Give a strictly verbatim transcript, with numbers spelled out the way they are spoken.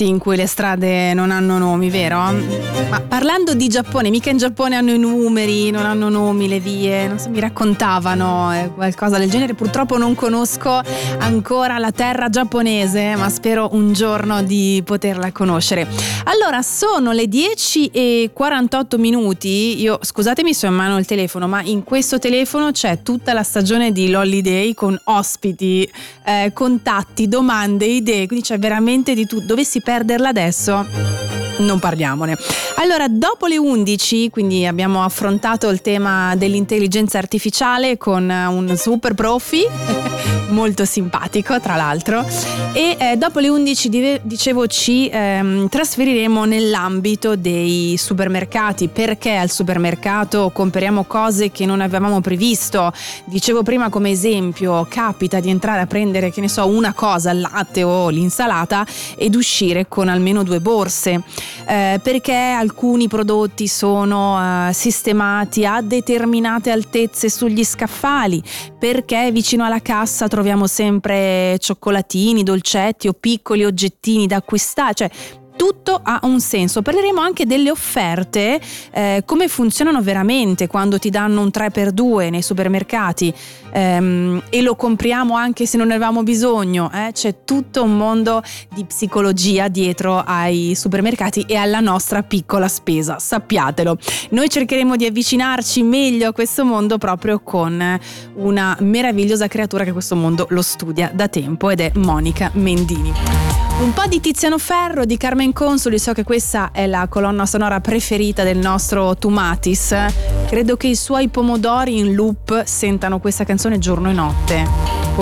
in cui le strade non hanno nomi, vero? Ma parlando di Giappone, mica in Giappone hanno i numeri, non hanno nomi le vie, non so, mi raccontavano eh, qualcosa del genere. Purtroppo non conosco ancora la terra giapponese, ma spero un giorno di poterla conoscere. Allora, sono le dieci e quarantotto minuti. Io, scusatemi se ho in mano il telefono, ma in questo telefono c'è tutta la stagione di Lolliday con ospiti, eh, contatti, domande, idee, quindi c'è veramente di tutto. Dovessi perderla adesso, non parliamone. Allora, dopo le undici, quindi abbiamo affrontato il tema dell'intelligenza artificiale con un super profi molto simpatico tra l'altro, e eh, dopo le undici dicevo ci ehm, trasferiremo nell'ambito dei supermercati, perché al supermercato compriamo cose che non avevamo previsto. Dicevo prima, come esempio, capita di entrare a prendere, che ne so, una cosa, il latte o l'insalata, ed uscire con almeno due borse, eh, perché alcuni prodotti sono eh, sistemati a determinate altezze sugli scaffali, perché vicino alla cassa troviamo sempre cioccolatini, dolcetti o piccoli oggettini da acquistare, cioè tutto ha un senso. Parleremo anche delle offerte, eh, come funzionano veramente quando ti danno un tre per due nei supermercati, ehm, e lo compriamo anche se non ne avevamo bisogno. Eh? C'è tutto un mondo di psicologia dietro ai supermercati e alla nostra piccola spesa, sappiatelo. Noi cercheremo di avvicinarci meglio a questo mondo proprio con una meravigliosa creatura che questo mondo lo studia da tempo, ed è Monica Mendini. Un po' di Tiziano Ferro, di Carmen Consoli. So che questa è la colonna sonora preferita del nostro Tumatis. Credo che i suoi pomodori in loop sentano questa canzone giorno e notte.